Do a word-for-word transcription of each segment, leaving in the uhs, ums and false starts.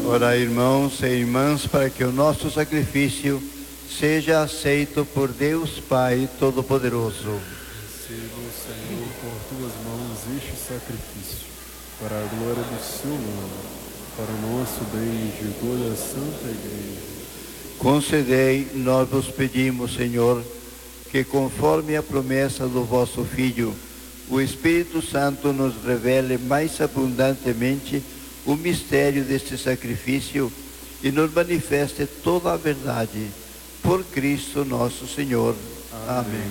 Ora, irmãos e irmãs, para que o nosso sacrifício seja aceito por Deus Pai Todo-Poderoso. Receba, Senhor, por tuas mãos este sacrifício, para a glória do seu nome, para o nosso bem e de toda a Santa Igreja. Concedei, nós vos pedimos, Senhor, que conforme a promessa do vosso Filho, o Espírito Santo nos revele mais abundantemente o mistério deste sacrifício e nos manifeste toda a verdade. Por Cristo nosso Senhor. Amém. Amém.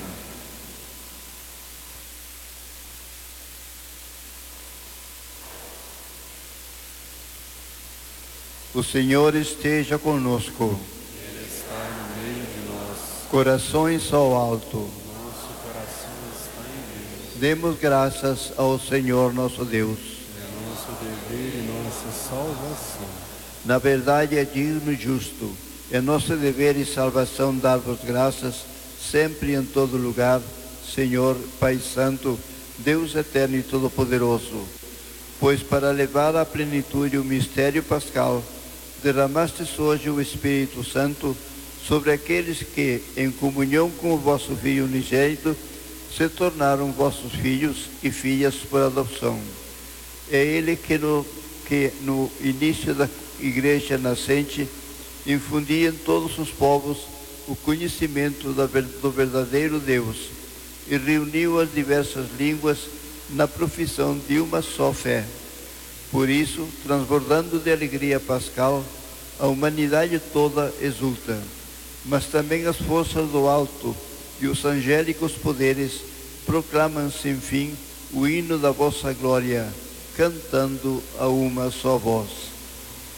O Senhor esteja conosco. Ele está no meio de nós. Corações ao alto. Nosso coração está em Deus. Demos graças ao Senhor nosso Deus. É nosso dever e nossa salvação. Na verdade, é digno e justo. É nosso dever e salvação dar-vos graças, sempre e em todo lugar, Senhor, Pai Santo, Deus eterno e todo-poderoso. Pois para levar à plenitude o mistério pascal, derramastes hoje o Espírito Santo sobre aqueles que, em comunhão com o vosso Filho unigênito, se tornaram vossos filhos e filhas por adoção. É Ele que no, que no início da Igreja nascente infundia em todos os povos o conhecimento do verdadeiro Deus e reuniu as diversas línguas na profissão de uma só fé. Por isso, transbordando de alegria pascal, a humanidade toda exulta, mas também as forças do alto e os angélicos poderes proclamam sem fim o hino da vossa glória, cantando a uma só voz.